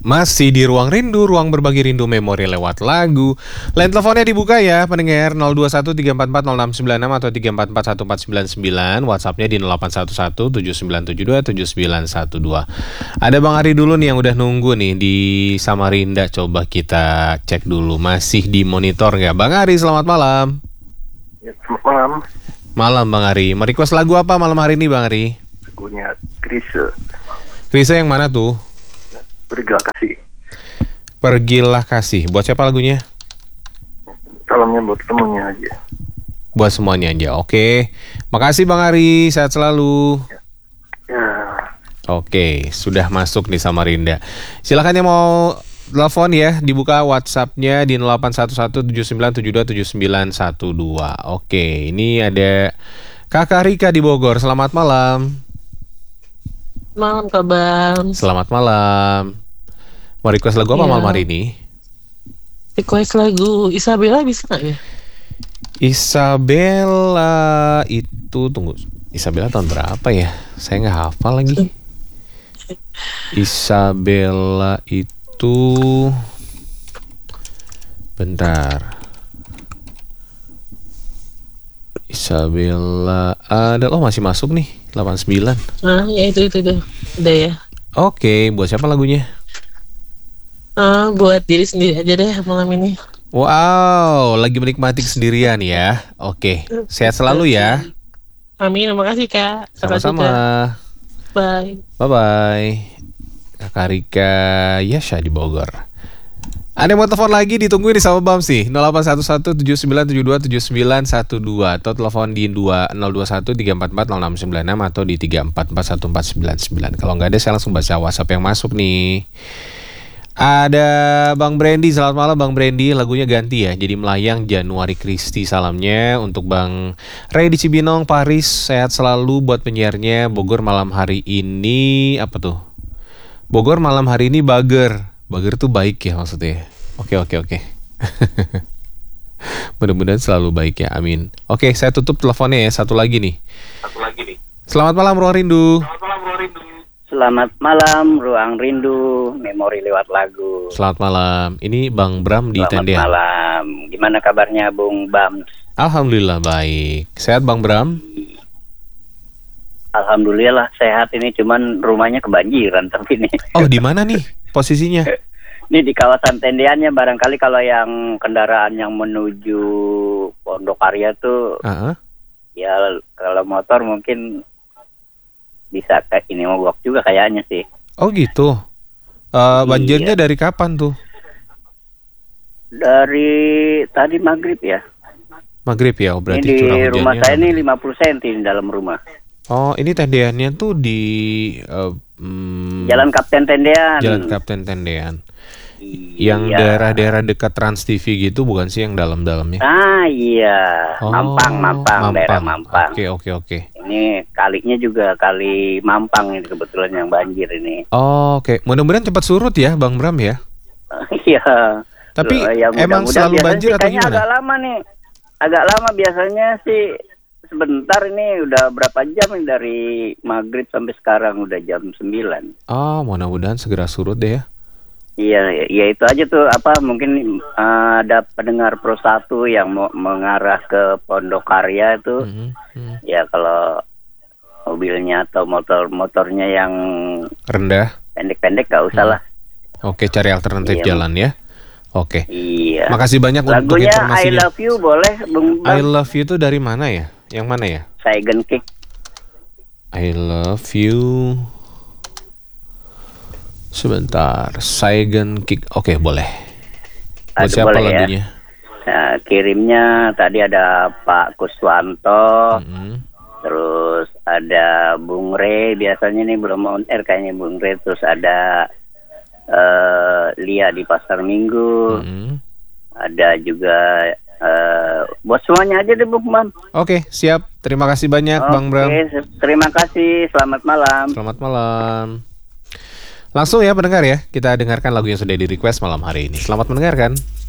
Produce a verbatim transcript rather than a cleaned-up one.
Masih di Ruang Rindu, ruang berbagi rindu memori lewat lagu. Line teleponnya dibuka ya pendengar, nol dua satu tiga empat empat nol enam sembilan enam atau tiga empat empat satu empat sembilan sembilan. WhatsAppnya di nol delapan satu satu tujuh sembilan tujuh dua tujuh sembilan satu dua. Ada Bang Ari dulu nih yang udah nunggu nih di Samarinda. Coba kita cek dulu, masih di monitor nggak? Bang Ari, selamat malam. Ya, selamat malam. Malam Bang Ari. Mau request lagu apa malam hari ini Bang Ari? Lagunya Krisye. Krisye yang mana tuh? Pergilah kasih. Pergilah kasih. Buat siapa lagunya? Salamnya buat semuanya aja. Buat semuanya aja. Oke. Makasih Bang Ari. Sehat selalu. Ya. Oke. Sudah masuk nih Samarinda. Silakan yang mau telepon ya. Dibuka WhatsApp-nya di nol delapan satu satu tujuh sembilan tujuh dua tujuh sembilan satu dua. Oke. Ini ada Kakak Rika di Bogor. Selamat malam. Malam Kak Bang. Selamat malam. Mau request lagu apa Iya. malam hari ini? Request lagu Isabella bisa gak ya? Isabella itu, tunggu, Isabella tahun berapa ya? Saya nggak hafal lagi. Isabella itu, bentar. Isabella ada, oh masih masuk nih, delapan puluh sembilan. Ah ya itu itu tuh. Udah ya. Oke, buat siapa lagunya? Ah buat diri sendiri aja deh malam ini. Wow, lagi menikmati kesendirian ya. Oke, sehat selalu ya. Amin, terima kasih Kak. Kakak Sama-sama. juga. Bye. Bye-bye. Kakak Rika Yasha di Bogor. Ada yang mau telepon lagi, ditungguin di sama Bam sih. nol delapan satu satu tujuh sembilan tujuh dua tujuh sembilan satu dua atau telepon di nol dua satu tiga empat empat nol enam sembilan enam atau di tiga empat empat satu empat sembilan sembilan. Kalau nggak ada saya langsung baca WhatsApp yang masuk nih. Ada Bang Brandy, selamat malam Bang Brandy. Lagunya ganti ya, jadi Melayang Januari Kristi. Salamnya untuk Bang Ray di Cibinong, Paris. Sehat selalu buat penyiarnya. Bogor malam hari ini, apa tuh? Bogor malam hari ini bager. Bager tuh baik ya maksudnya. Oke oke oke. Mudah-mudahan selalu baik ya, amin. Oke, saya tutup teleponnya ya. Satu lagi nih. Satu lagi nih. Selamat malam Ruang Rindu. Selamat malam Ruang Rindu. Selamat malam Ruang Rindu, memori lewat lagu. Selamat malam. Ini Bang Bram di Selamat Tendean. malam. Gimana kabarnya Bung Bam? Alhamdulillah baik. Sehat Bang Bram? Alhamdulillah sehat ini, cuman rumahnya kebanjiran tapi ini. Oh, di mana nih posisinya? Ini di kawasan Tendeannya, barangkali kalau yang kendaraan yang menuju Pondok Karya tuh, Uh-huh. ya kalau motor mungkin bisa kayak ini mogok juga kayaknya sih. Oh gitu. Uh, banjirnya Iya. dari kapan tuh? Dari tadi maghrib ya. Maghrib ya, oh, Ini berarti di curah hujannya. rumah saya ini maghrib. lima puluh sentimeter di dalam rumah. Oh, ini tendeannya tuh di uh, hmm, Jalan Kapten Tendean. Jalan Kapten Tendean. Iya. Yang daerah-daerah dekat Trans T V gitu, bukan sih yang dalam-dalamnya? Ah iya, Oh, Mampang, Mampang, daerah Mampang. Oke, oke, oke. Ini kalinya juga kali Mampang ini kebetulan yang banjir ini. Oh, oke. Mudah-mudahan cepat surut ya, Bang Bram ya. Iya. Tapi Loh, ya emang mudah-mudahan selalu biasanya banjir sih atau kayaknya gimana? agak lama nih. Agak lama biasanya sih sebentar, ini udah berapa jam nih dari maghrib sampai sekarang udah jam sembilan. Oh, mudah-mudahan segera surut deh ya. Iya, ya itu aja tuh, apa mungkin uh, ada pendengar Pro satu yang mau mengarah ke Pondok Karya itu. Mhm, mhm. Ya kalau mobilnya atau motor-motornya yang Rendah. pendek-pendek gak usah lah. Oke, cari alternatif Iya. jalan ya. Oke. Iya. Makasih banyak untuk Lagunya I informasinya. Love You boleh Bung I Bang? love you itu dari mana ya? Yang mana ya? Saigon Kick. I love you. Sebentar. Saigon Kick. Oke, boleh. Buat Aduh, siapa boleh ya. lagunya? Nah, kirimnya tadi ada Pak Kuswanto, Mhm. terus ada Bung Re, biasanya nih belum on air kayaknya Bung Re, terus ada eh, Lia di Pasar Minggu, Mhm. ada juga eh, buat semuanya aja deh Bung Bam. Oke, siap. Terima kasih banyak Bang Bram. Oke, terima kasih, selamat malam. Selamat malam. Langsung ya pendengar ya, kita dengarkan lagu yang sudah di request malam hari ini. Selamat mendengarkan.